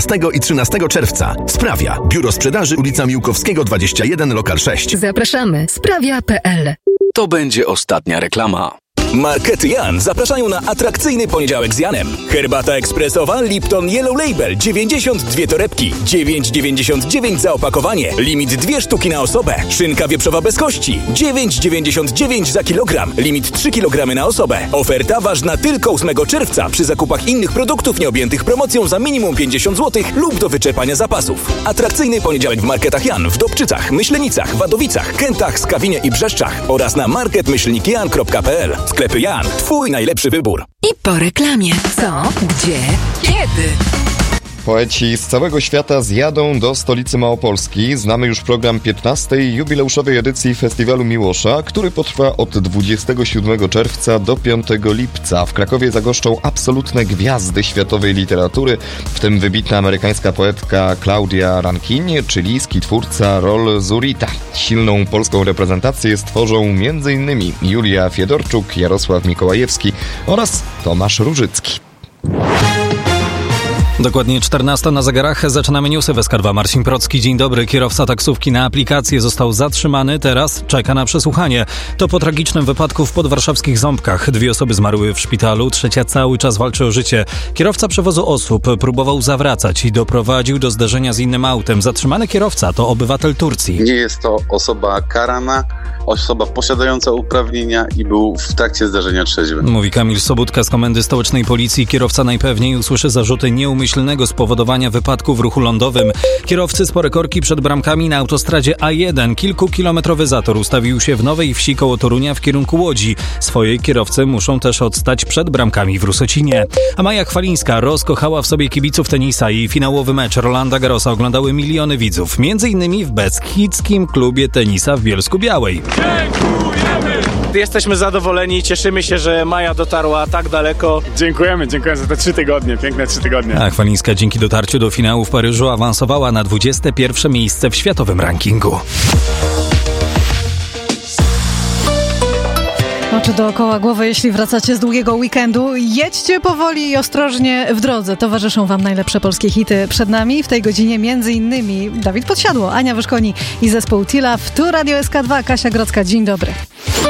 12 i 13 czerwca. Sprawia. Biuro Sprzedaży, ulica Miłkowskiego 21, lokal 6. Zapraszamy. Sprawia.pl. To będzie ostatnia reklama. Markety Jan zapraszają na atrakcyjny poniedziałek z Janem. Herbata ekspresowa Lipton Yellow Label 92 torebki, 9,99 za opakowanie. Limit 2 sztuki na osobę. Szynka wieprzowa bez kości 9,99 za kilogram. Limit 3 kg na osobę. Oferta ważna tylko 8 czerwca przy zakupach innych produktów nieobjętych promocją za minimum 50 zł lub do wyczerpania zapasów. Atrakcyjny poniedziałek w Marketach Jan w Dobczycach, Myślenicach, Wadowicach, Kętach, Skawinie i Brzeszczach oraz na market-jan.pl. Sklepy Jan. Twój najlepszy wybór. I po reklamie. Co? Gdzie? Kiedy? Poeci z całego świata zjadą do stolicy Małopolski. Znamy już program 15. jubileuszowej edycji Festiwalu Miłosza, który potrwa od 27 czerwca do 5 lipca. W Krakowie zagoszczą absolutne gwiazdy światowej literatury, w tym wybitna amerykańska poetka Claudia Rankine, chilijski twórca Rol Zurita. Silną polską reprezentację stworzą m.in. Julia Fiedorczuk, Jarosław Mikołajewski oraz Tomasz Różycki. Dokładnie 14 na zegarach. Zaczynamy newsy w SK2. Marcin Procki, dzień dobry. Kierowca taksówki na aplikację został zatrzymany, teraz czeka na przesłuchanie. To po tragicznym wypadku w podwarszawskich Ząbkach. 2 osoby zmarły w szpitalu, 3 cały czas walczy o życie. Kierowca przewozu osób próbował zawracać i doprowadził do zderzenia z innym autem. Zatrzymany kierowca to obywatel Turcji. Nie jest to osoba karana, osoba posiadająca uprawnienia i był w trakcie zdarzenia trzeźwy. Mówi Kamil Sobudka z Komendy Stołecznej Policji. Kierowca najpewniej usłyszy zarzuty nieumyślnego spowodowania wypadku w ruchu lądowym. Kierowcy spore korki przed bramkami na autostradzie A1. Kilkukilometrowy zator ustawił się w Nowej Wsi koło Torunia w kierunku Łodzi. Swojej kierowcy muszą też odstać przed bramkami w Rusocinie. A Maja Chwalińska rozkochała w sobie kibiców tenisa i finałowy mecz Rolanda Garrosa oglądały miliony widzów. Między innymi w beskidzkim klubie tenisa w Bielsku-Białej. Dziękujemy! Jesteśmy zadowoleni, cieszymy się, że Maja dotarła tak daleko. Dziękujemy za te 3 tygodnie, piękne 3 tygodnie. A Chwalińska dzięki dotarciu do finału w Paryżu awansowała na 21. miejsce w światowym rankingu. Oczy dookoła głowy, jeśli wracacie z długiego weekendu. Jedźcie powoli i ostrożnie w drodze. Towarzyszą wam najlepsze polskie hity przed nami. W tej godzinie m.in. Dawid Podsiadło, Ania Wyszkoni i zespół Tilaf. Tu Radio SK2, Kasia Grodzka. Dzień dobry.